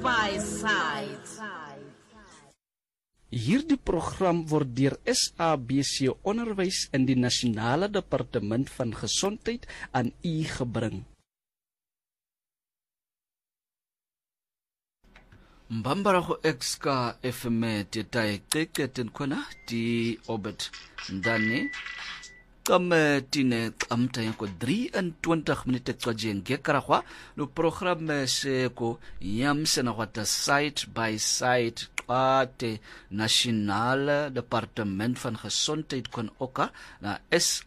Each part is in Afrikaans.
by Side. Hierdie program word deur SABC Onderwys in die Nasionale Departement van Gesondheid aan u gebring. Mbambarago XK FM tetai teketen kona di obet ndani kama tine amta yako 23 minute kwa jenge karakwa no programme se ko yamse na wata site by site te Nasionale Departement van Gesondheid kon oka na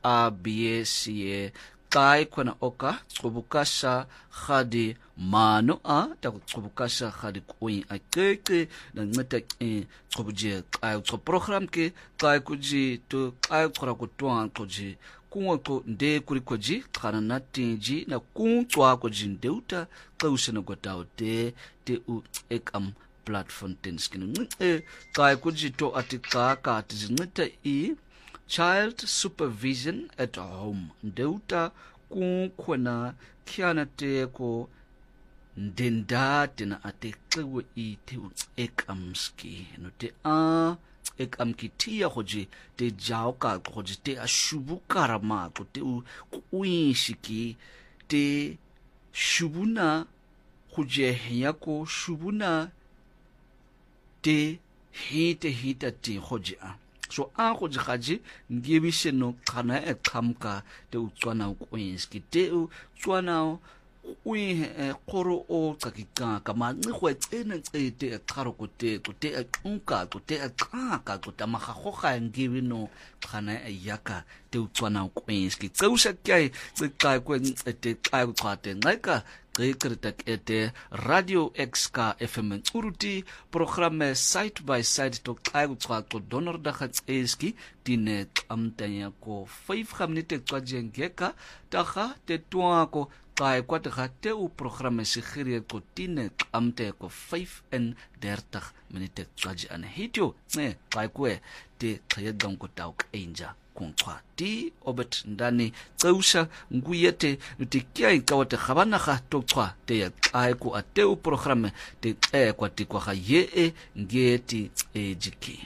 SABC kai kona oka kubukasha khadi mano ta kubukasha khadi kuin akeke na ngata kubuje kai program ke kai kuji to kai kora kutwa kuji kungo nde kuri koji kana natinji na kuntwa koji ndeuta kausena gotao te u ekam platform tenskinu kai kuji to atika ka tizinita child supervision at home ndeuta kunkwana kiana teko ndenda tena atekewe ite ekamski no te ekamki tia hoji te jauka hoji te ashubukara ma ko te uinshiki te shubuna hoje yako shubuna te hita te hoji so go jhaji ngibise no kana ekamka te utswana ukwinski te utswana koro o tsakika kama ngwe tsena tsete ekaro kote ekunka kote ekaka kote magagoga ngibi no kana yaka te utswana ukwinski tseusa kai tsekai kwente kai utsate ngaka ete Radio XK FM uruti programme side by side to kai utswa to donderdag eski dine amtanya ko 5 minute kwa jengeka taga te twako kai kwatga te u programme sigire ko dine amte ko 35 minute kwa an hityo kai kwe te khayedang ko tauk enja kuntwa ti obet ndani tsausha nguyete nutikia ikawate khabana kha tokwa te ai ku ateu programme te kwati kwa ye ngeti ejiki.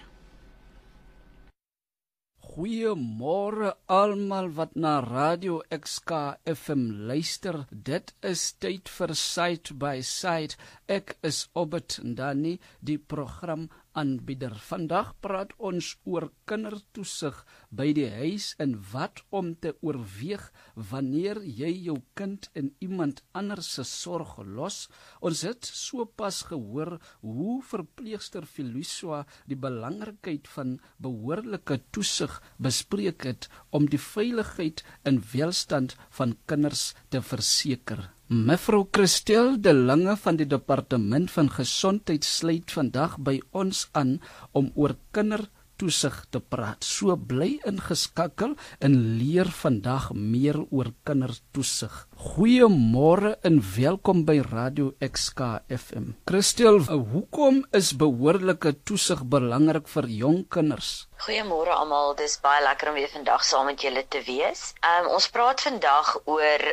Goeiemôre almal wat na Radio XK FM luister. Dit is tyd vir Side by Side. Ek is Obed Ndani, die programaanbieder. Vandag praat ons oor kindertoesig by die huis en wat om te oorweeg wanneer jy jou kind in iemand anders se sorg los. Ons het sopas gehoor hoe verpleegster Filuswa die belangrikheid van behoorlike toesig bespreek het om die veiligheid en welstand van kinders te verseker. Mevrou Christel de Lange van die Departement van Gesondheid sluit vandag by ons aan om oor kindertoesig te praat. So bly ingeskakel en leer vandag meer oor kindertoesig. Goeiemôre en welkom by Radio XK FM. Christel, hoekom is behoorlike toesig belangrik vir jong kinders? Goeiemôre almal, dis baie lekker om weer vandag saam met julle te wees. Ons praat vandag oor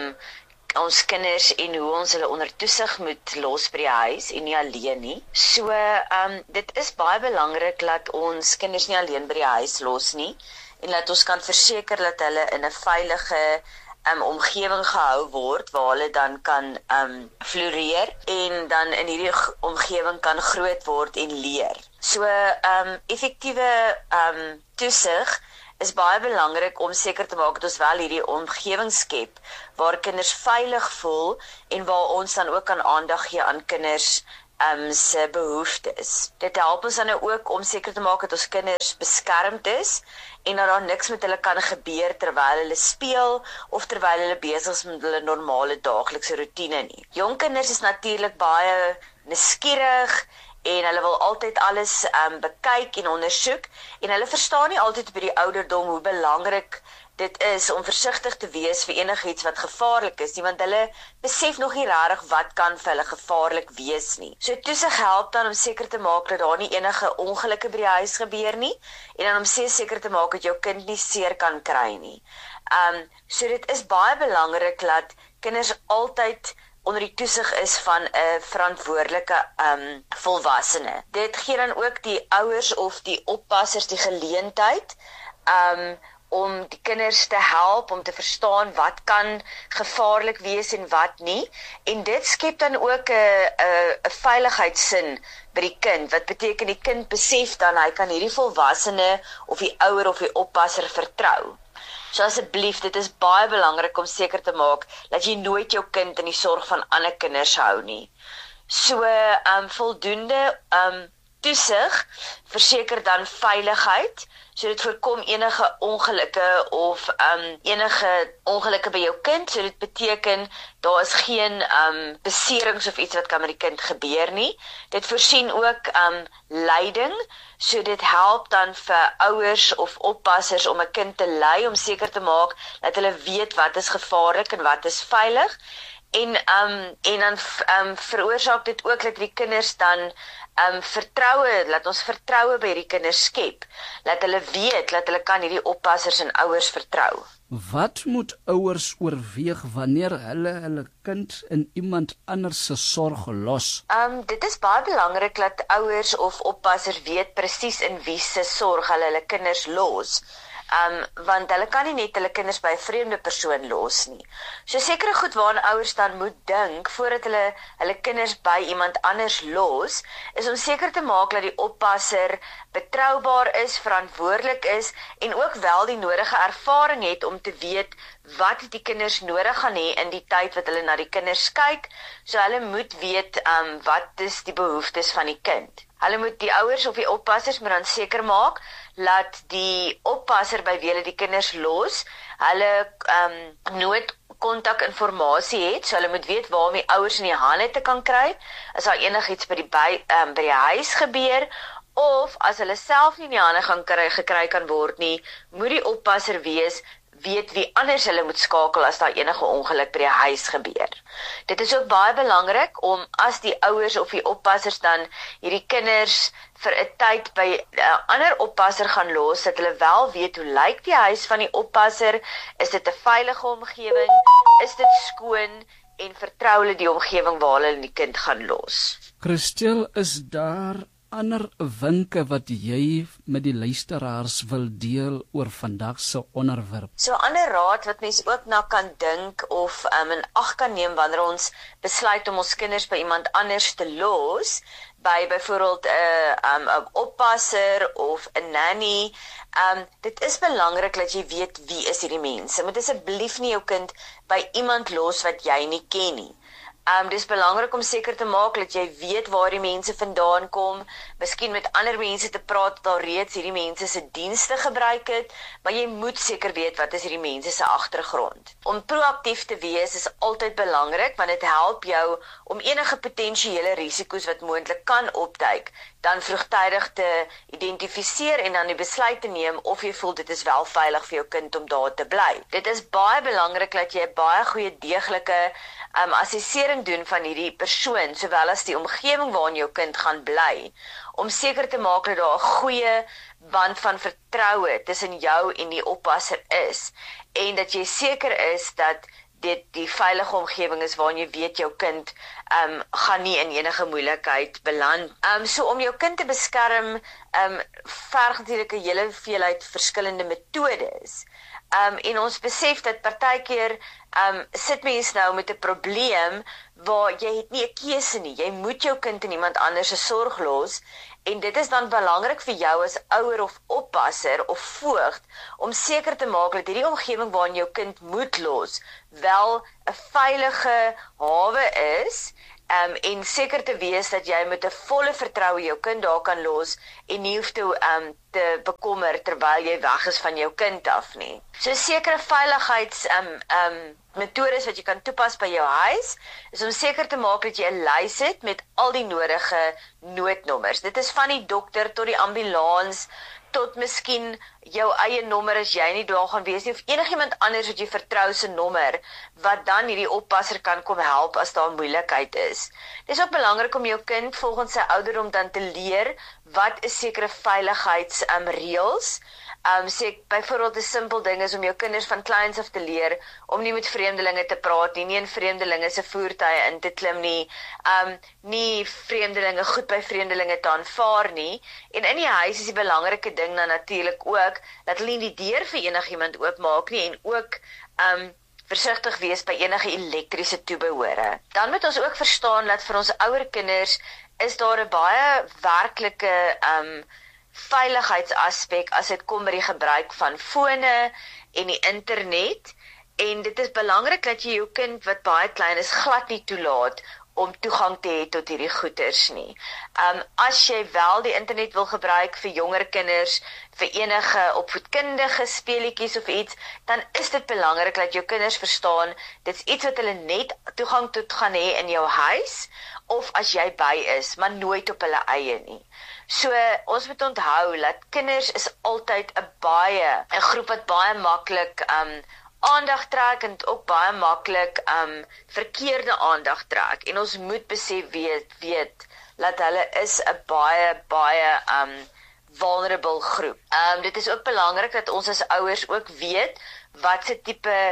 ons kinders en hoe ons hulle onder toesig moet los by die huis en nie alleen nie. So, dit is baie belangrik dat ons kinders nie alleen by die huis los nie en dat ons kan verseker dat hulle in 'n veilige omgewing gehou word waar hulle dan kan floreer en dan in hierdie omgewing kan groot word en leer. So, effektiewe toesig is baie belangrik om seker te maak dat ons wel hierdie omgewing skep waar kinders veilig voel en waar ons dan ook aan aandag gee aan kinders se behoeftes. Dit help ons dan ook om seker te maak dat ons kinders beskermd is en dat daar niks met hulle kan gebeur terwyl hulle speel of terwyl hulle besig is met hulle normale daaglikse roetine nie. Jong kinders is natuurlik baie nuuskierig en hulle wil altyd alles bekyk en ondersoek en hulle verstaan nie altyd by die ouderdom hoe belangrik dit is om versigtig te wees vir enigiets wat gevaarlik is nie, want hulle besef nog nie regtig wat kan vir hulle gevaarlik wees nie. So toesig help dan om seker te maak dat daar nie enige ongelukke by die huis gebeur nie en dan om seker te maak dat jou kind nie seer kan kry nie. So dit is baie belangrik dat kinders altyd onder die toesig is van 'n verantwoordelike volwassene. Dit gee dan ook die ouers of die oppassers die geleentheid om die kinders te help, om te verstaan wat kan gevaarlik wees en wat nie. En dit skep dan ook 'n veiligheidssin by die kind, wat beteken die kind besef dan hy kan hierdie volwassene of die ouer of die oppasser vertrou. So asseblief, dit is baie belangrik om seker te maak dat jy nooit jou kind in die sorg van ander kinders hou nie. So voldoende toesig verseker dan veiligheid, so dit voorkom enige ongelukke of enige ongelukke by jou kind, so dit beteken daar is geen beserings of iets wat kan met die kind gebeur nie. Dit voorsien ook leiding, so dit help dan vir ouers of oppassers om 'n kind te lei, om seker te maak dat hulle weet wat is gevaarlik en wat is veilig. En dan veroorsaak dit ook dat die kinders dan vertroue, laat ons vertroue by die kinders skep, laat hulle weet, dat hulle kan hierdie oppassers en ouers vertrou. Wat moet ouers oorweeg wanneer hulle kind in iemand anders se sorg los? Dit is baie belangrik dat ouers of oppassers weet presies in wie se sorg hulle kinders los. Want hulle kan nie net hulle kinders by 'n vreemde persoon los nie. So sekere goed waaraan ouers dan moet dink voordat hulle kinders by iemand anders los, is om seker te maak dat die oppasser betroubaar is, verantwoordelik is en ook wel die nodige ervaring het om te weet wat die kinders nodig gaan hê in die tyd wat hulle na die kinders kyk. So hulle moet weet wat is die behoeftes van die kind. Hulle moet die ouers of die oppassers moet dan seker maak dat die oppasser by wie hulle die kinders los, hulle noodkontak inligting het, so hulle moet weet waar om die ouers in die hande te kan kry, as daar enigiets by die huis gebeur, of as hulle self nie in die hande gekry kan word nie, moet die oppasser weet wie anders hulle moet skakel as daar enige ongeluk by die huis gebeur. Dit is ook baie belangrik om as die ouers of die oppassers dan hierdie kinders vir 'n tyd by 'n ander oppasser gaan los, dat hulle wel weet hoe lyk die huis van die oppasser, is dit 'n veilige omgewing, is dit skoon en vertrou hulle die omgewing waar hulle die kind gaan los. Christel, is daar ander wenke wat jy met die luisteraars wil deel oor vandag se onderwerp? So ander raad wat mens ook na kan dink of in ag kan neem wanneer ons besluit om ons kinders by iemand anders te los, by byvoorbeeld 'n oppasser of 'n nanny, dit is belangrik dat jy weet wie is hierdie mense. Moet asseblief nie jou kind by iemand los wat jy nie ken nie. Dis belangrik om seker te maak dat jy weet waar die mense vandaan kom, miskien met ander mense te praat wat al reeds hierdie mense se dienste gebruik het, maar jy moet seker weet wat is hierdie mense se agtergrond. Om proaktief te wees is altyd belangrik, want dit help jou om enige potensiële risiko's wat moontlik kan opduik, dan vroegtydig te identifiseer en dan die besluit te neem of jy voel dit is wel veilig vir jou kind om daar te bly. Dit is baie belangrik dat jy 'n baie goeie deeglike assessering doen van hierdie persoon, sowel as die omgewing waarin jou kind gaan bly, om seker te maak dat daar 'n goeie band van vertroue tussen jou en die oppasser is, en dat jy seker is dat dit die veilige omgewing is waarin jy weet jou kind gaan nie in enige moeilikheid beland. So om jou kind te beskerm, verg natuurlik 'n hele veelheid verskillende metodes. En ons besef dat partykeer sit mense nou met 'n probleem waar jy het nie 'n keuse nie. Jy moet jou kind in iemand anders se sorg los, en dit is dan belangrik vir jou as ouer of oppasser of voogd om seker te maak dat hierdie omgewing waarin jou kind moet los wel 'n veilige hawe is, en seker te wees dat jy met 'n volle vertroue jou kind daar kan los en nie hoef te bekommer terwyl jy weg is van jou kind af nie. So sekere veiligheids metodes wat jy kan toepas by jou huis, is om seker te maak dat jy 'n lys het met al die nodige noodnommers. Dit is van die dokter tot die ambulans, tot miskien jou eie nommer as jy nie daar gaan wees nie, of enigiemand anders wat jy vertrou se nommer, wat dan hierdie oppasser kan kom help as daar moeilikheid is. Dit is ook belangrik om jou kind volgens sy ouderdom dan te leer wat is sekere veiligheidsreëls, Sê byvoorbeeld 'n simpel ding is om jou kinders van kleins af te leer om nie met vreemdelinge te praat nie in vreemdelinge se voertuie in te klim nie, nie vreemdelinge goed by vreemdelinge te aanvaar nie. En in die huis is die belangrike ding dan natuurlik ook dat hulle nie die deur vir enigiemand oopmaak nie en ook versigtig wees by enige elektriese toebehore. Dan moet ons ook verstaan dat vir ons ouer kinders is daar 'n baie werklike veiligheidsaspek as dit kom by die gebruik van fone en die internet. En dit is belangrik dat jy jou kind wat baie klein is glad nie toelaat om toegang te hê tot hierdie goeders nie. As jy wel die internet wil gebruik vir jonger kinders, vir enige opvoedkundige speletjies of iets, dan is dit belangrik dat jou kinders verstaan, dit is iets wat hulle net toegang tot gaan hê in jou huis, of as jy by is, maar nooit op hulle eie nie. So, ons moet onthou, dat kinders is altyd 'n groep wat baie maklik aandag trek en ook baie maklik verkeerde aandag trek. En ons moet besef weet dat hulle is 'n baie vulnerable groep. Dit is ook belangrik dat ons as ouers ook weet wat se tipe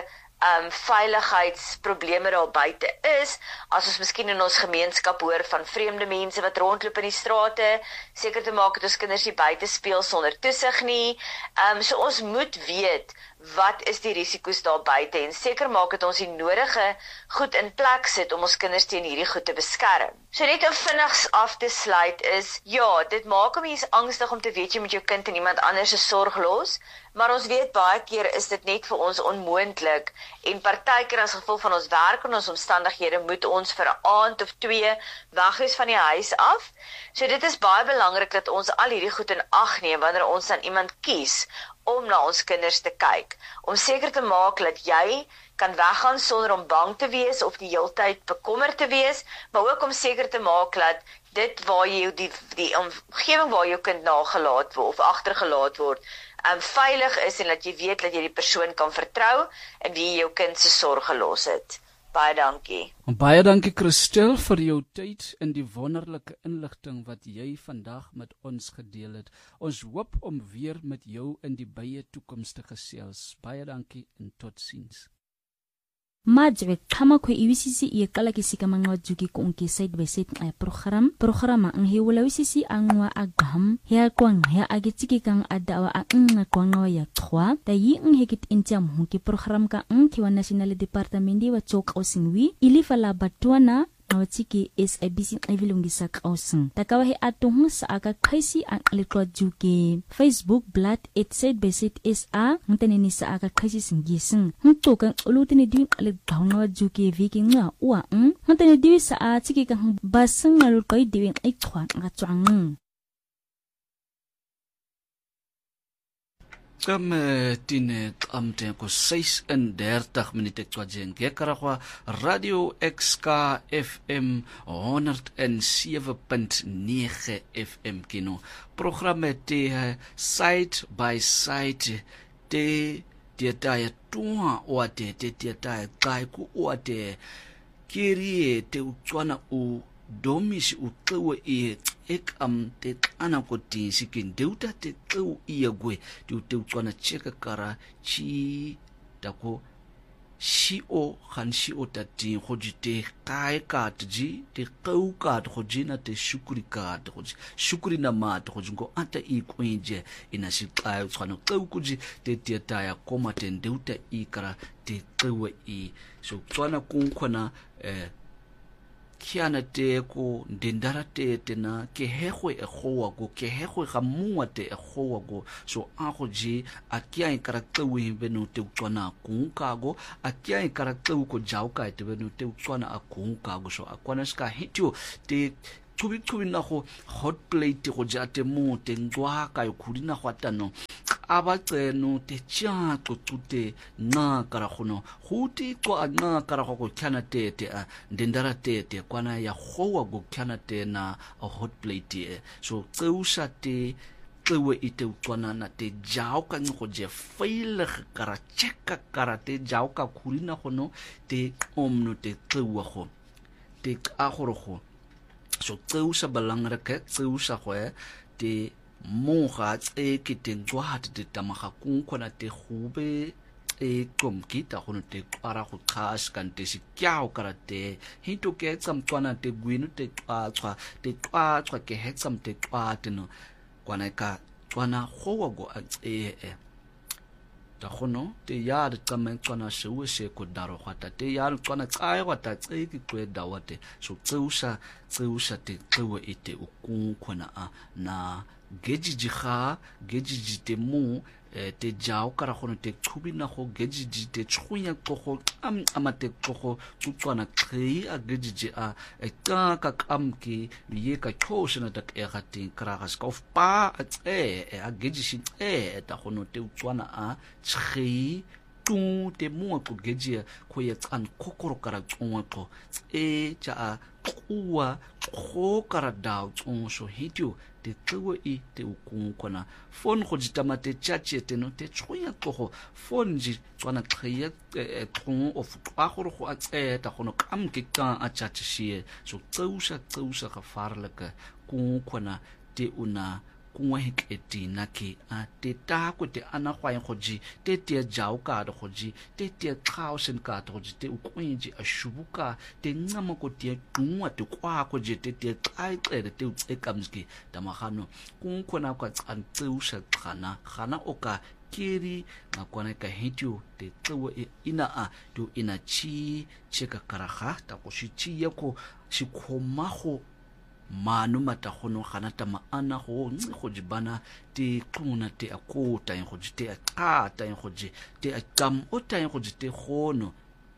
veiligheidsprobleme daar buite is. As ons miskien in ons gemeenskap hoor van vreemde mense wat rondloop in die strate, seker te maak dat ons kinders nie buite speel sonder toesig nie. So ons moet weet wat is die risiko's daar buite en seker maak dat ons die nodige goed in plek sit om ons kinders teen hierdie goed te beskerm. So net om vinnig af te sluit is, ja, dit maak 'n mens angstig om te weet jy moet jou kind en iemand anders se sorg los, maar ons weet baie keer is dit net vir ons onmoontlik en partykeer as gevolg van ons werk en ons omstandighede moet ons vir 'n aand of 2 weg wees van die huis af. So dit is baie belangrik dat ons al hierdie goed in ag neem wanneer ons dan iemand kies om na ons kinders te kyk, om seker te maak dat jy kan weggaan sonder om bang te wees of die heeltyd bekommerd te wees, maar ook om seker te maak dat dit waar jy die omgewing waar jou kind nagelaat word of agtergelaat word, veilig is en dat jy weet dat jy die persoon kan vertrou en wie jou kind se sorg gelos het. Baie dankie. Baie dankie Christel vir jou tyd en die wonderlike inligting wat jy vandag met ons gedeel het. Ons hoop om weer met jou in die baie toekoms te gesels. Baie dankie en totsiens. Majwe kama kwe iwisisi iya kala kisika mangwa juki ko unke side by side ay programa ang hiwala wisisi angwa agam hea kwang hea agitiki kang adawa ang kwangwa ya twa da yi ang hekit intiam hunki program ka ang kiwa national department wa chok osingwi ilifala batuana nawatiki SABC evilungisa kausang takawahi atong sa aga kaisi ang alikwa juke Facebook blood it said by said SA ngtanini sa aga kaisi singgising ngtukang ulutin di alikwa nga juke viking nga uwa ngtani di sa atiki kang basang nalukay diwing ikwa nga twang Tine amte ko 36 minute twajeng kekaragwa Radio XK FM 107.9 FM kino programme te side by side te taya tua o te taya kai ku o te kiri te utswana u domis u tlewe ek te ana ko ti sikin deuta te tlewe iagwe te utswana cheka kara chi tako shi o khan shi o tati khoji te kai ka tji te kau ka khoji na te shukuri ka khoji shukuri na ma khoji ngo ata I kwenje ina shi kai utswana tlewe kuji te taya koma te deuta ikara te tlewe I so utswana kunkhona kiana te ko ndendara te tena ke hegwe e goa go ke hegwe ga mungwa te e goa go so a go ji a kia I karaktewe beno te utswana kunkago a kia I karaktewe ko jauka te beno te utswana a kunkago so a kwana ska hitio te tubi na go hot plate go ja te mo te ngwa ka khudi na go atano abatseno te tja tute na kara gono huti twa na kara go kwana te ndendara te kwana ya gowa go kwana te na a hot plate so tseusha te tlewe ite utswana na te jauka ngo je veilig kara checka kara te jauka khurina gono te omno te tlewe go te agoro go so tseusha belangrike tseusha go te monga tse ke teng tswat te tamaga kung khona te khube komkita gono te qara go qhash kante se kyao karate hito ke tsamtswana te gwinu te qwatswa ke hetsam te qwateno kwana ka tswana gowa go a ta gono te ya de tswana shewe she ko daro khata te ya tswana tsae wa ta tse ki kwe dawate so tseusha te tsewe ite ukung khona a na gejiji te mu te jao kara gono te tshubina go gejiji te tshunya tlogo amate tlogo tswana tshei a gejiji a ka kamki ye ka khoshena ta ega te kara ska of pa a gejiji ta gono te tswana a tshei tu te mo go geji go ye tsan kokoro kara tsongwa tlo ja a kuwa go kara dao tsong so hitio te tsewe te ukung kona phone go jitamate chachi te no te tshuya tlogo phone ji tswana tkhaya tkhong of twa gore go a tseta gono kamke ka a chachi shie so tseusha ga farleke kung kona te una kungwa hiketi nake a te tako te ana khwaeng goji te jao ka de goji te khausen ka de goji te ukwenji a shubuka te ngama ko te tungwa te kwa ko je te tsaitsere te utsekamski tamagano kung khona kwa tsantseusa khana oka kiri ngakwana ka hitio te tsewe ina a to ina chi cheka karaga ta go shi ya ko shikhomago manu matagono gana ta maana go ntse go jibana te quna te akota eng go te aqata eng go te aqam o ta eng go te gono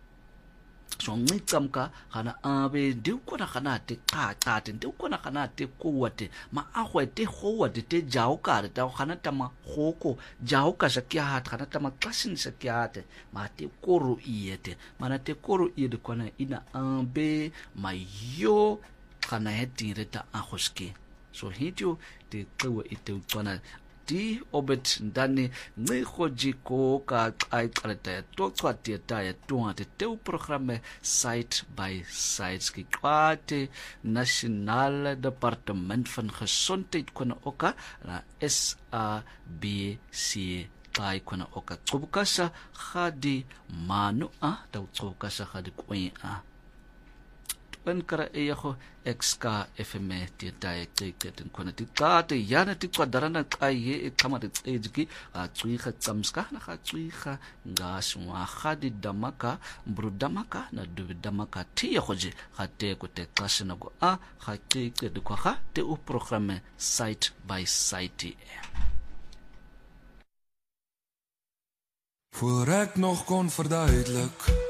so ngitsamka gana abe de ukona gana te qaqate de ukona gana te kuwate ma agwe te gowa te jao ka ta gana ta ma goko jao ka sa kya gana ta ma klasin sa kya te ma te koro iete mana te koro iete kona ina abe ma yo kana hetire ta ahoske so hitio te tsewe ite utswana di obet ndani ngegoji ko ka aiqaleta ya totswa te ta ya tonga te teu programme site by sites ki kwate National Department van Gesondheid kona oka na SABC tai kona oka tsubukasa khadi manu a ta tsubukasa khadi kwen a kara eyago exka fm te tai teken kona ti tate yana ti kwadarana kai e kama te ejiki a tsuiga tsamska na ga tsuiga ngaswa khadi damaka brudamaka na dubidamaka ti yagoje ga te ko te klasena go a ga teke de kwa te o programme site by site voor ek nog kon verduidelik